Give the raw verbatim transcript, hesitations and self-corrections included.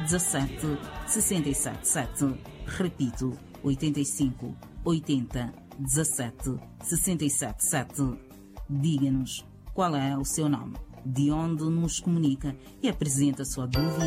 dezassete, sessenta e sete sete. Repito, oitenta e cinco, oitenta, dezassete, sessenta e sete sete. Diga-nos qual é o seu nome, de onde nos comunica e apresenta a sua dúvida